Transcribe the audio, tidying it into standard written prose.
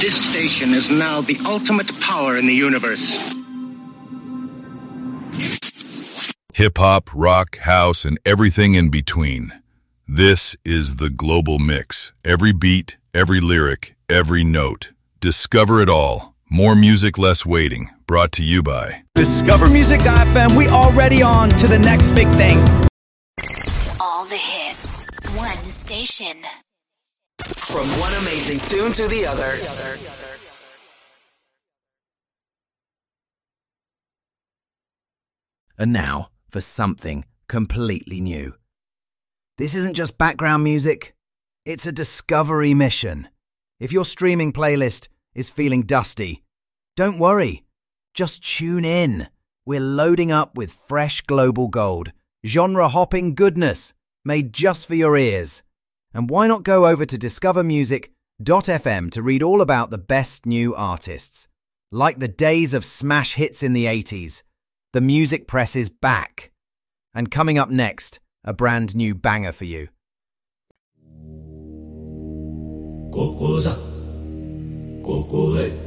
This station is now the ultimate power in the universe. Hip-hop, rock, house, and everything in between. This is the Global Mix. Every beat, every lyric, every note. Discover it all. More music, less waiting. Brought to you by DiscoverMusic.fm. We already on to the next big thing. All the hits. One station. From one amazing tune to the other. And now for something completely new. This isn't just background music, it's a discovery mission. If your streaming playlist is feeling dusty, don't worry, just tune in. We're loading up with fresh global gold, genre-hopping goodness made just for your ears. And why not go over to discovermusic.fm to read all about the best new artists. Like the days of smash hits in the 80s, the music press is back. And coming up next, a brand new banger for you. Kokoza, kokole.